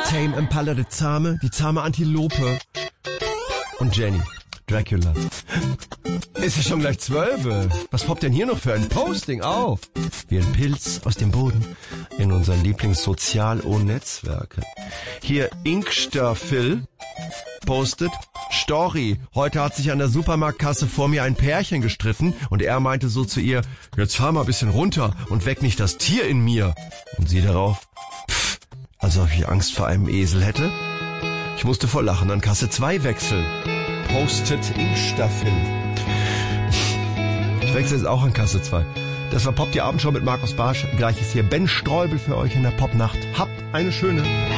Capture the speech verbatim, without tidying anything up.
Tame Impala, der zahme, die zahme Antilope. Und Jenny, Dracula. Ist es schon gleich zwölf? Was poppt denn hier noch für ein Posting auf? Wie ein Pilz aus dem Boden in unseren Lieblingssozial-O-Netzwerken. Hier Inkster Phil postet: Story, heute hat sich an der Supermarktkasse vor mir ein Pärchen gestritten und er meinte so zu ihr: Jetzt fahr mal ein bisschen runter und weck nicht das Tier in mir. Und sie darauf: Pff, als ob ich Angst vor einem Esel hätte. Ich musste vor Lachen an Kasse zwei wechseln. Postet Inkster Phil. Ich wechsle jetzt auch an Kasse zwei. Das war Pop die Abendshow mit Markus Barsch. Gleich ist hier Ben Streubel für euch in der Popnacht. Habt eine schöne.